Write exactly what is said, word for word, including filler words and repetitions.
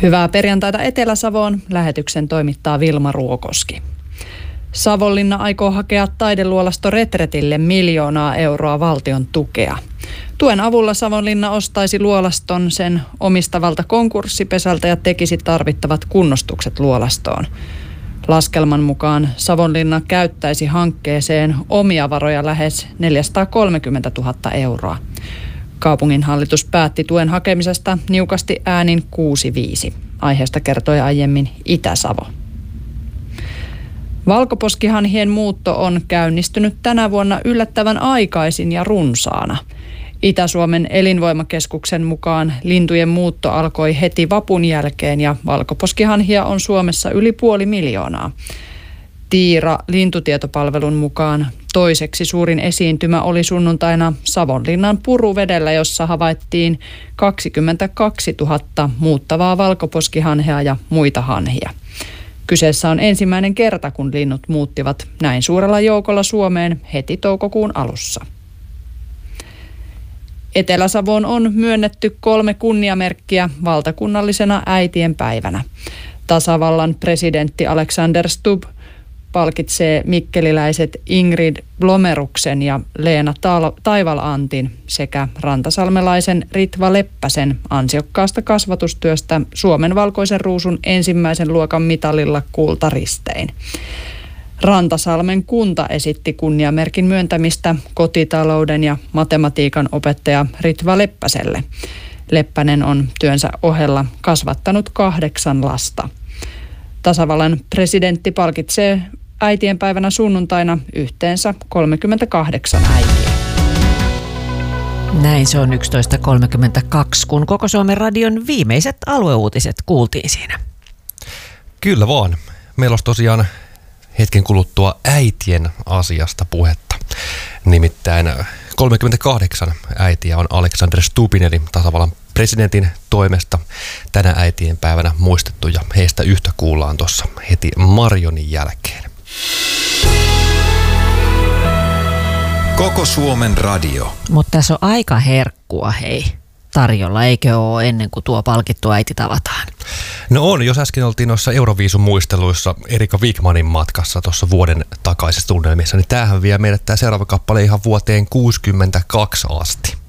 Hyvää perjantaita Etelä-Savoon. Lähetyksen toimittaa Vilma Ruokoski. Savonlinna aikoo hakea taideluolasto Retretille miljoonaa euroa valtion tukea. Tuen avulla Savonlinna ostaisi luolaston sen omistavalta konkurssipesältä ja tekisi tarvittavat kunnostukset luolastoon. Laskelman mukaan Savonlinna käyttäisi hankkeeseen omia varoja lähes neljäsataakolmekymmentätuhatta euroa. Kaupunginhallitus päätti tuen hakemisesta niukasti äänin kuusi viisi. Aiheesta kertoi aiemmin Itä-Savo. Valkoposkihanhien muutto on käynnistynyt tänä vuonna yllättävän aikaisin ja runsaana. Itä-Suomen elinvoimakeskuksen mukaan lintujen muutto alkoi heti vapun jälkeen ja valkoposkihanhia on Suomessa yli puoli miljoonaa. Tiira lintutietopalvelun mukaan toiseksi suurin esiintymä oli sunnuntaina Savonlinnan Puruvedellä, jossa havaittiin kaksikymmentäkaksituhatta muuttavaa valkoposkihanhea ja muita hanhia. Kyseessä on ensimmäinen kerta, kun linnut muuttivat näin suurella joukolla Suomeen heti toukokuun alussa. Etelä-Savoon on myönnetty kolme kunniamerkkiä valtakunnallisena äitienpäivänä. Tasavallan presidentti Alexander Stubb palkitsee mikkeliläiset Ingrid Blomeruksen ja Leena Taival-Antin sekä rantasalmelaisen Ritva Leppäsen ansiokkaasta kasvatustyöstä Suomen valkoisen ruusun ensimmäisen luokan mitalilla kultaristein. Rantasalmen kunta esitti kunniamerkin myöntämistä kotitalouden ja matematiikan opettaja Ritva Leppäselle. Leppänen on työnsä ohella kasvattanut kahdeksan lasta. Tasavallan presidentti palkitsee äitienpäivänä sunnuntaina yhteensä kolmekymmentäkahdeksan äitiä. Näin se on yksitoista kolmekymmentäkaksi, kun Koko Suomen radion viimeiset alueuutiset kuultiin siinä. Kyllä vaan. Meillä olisi tosiaan hetken kuluttua äitien asiasta puhetta. Nimittäin kolmekymmentäkahdeksan äitiä on Alexander Stubbin eli tasavallan presidentin toimesta tänä äitien päivänä muistettu ja heistä yhtä kuullaan tuossa heti Marionin jälkeen. Koko Suomen radio. Mutta tässä on aika herkkua, hei, tarjolla, eikö ole ennen kuin tuo palkittu äiti tavataan? No on, jos äsken oltiin noissa Euroviisun muisteluissa Erika Wigmanin matkassa tuossa vuoden takaisessa tunnelmissa, niin tämähän vie meidät tämä seuraava kappale ihan vuoteen kuusikymmentäkaksi asti.